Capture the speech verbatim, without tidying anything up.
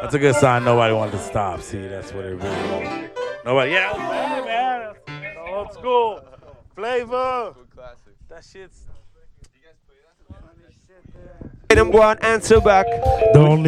That's a good sign. Nobody wanted to stop. See, that's what it really was. Nobody. Yeah, that was bad, man. That's old school flavor. That shit's. Them go and answer back. Don't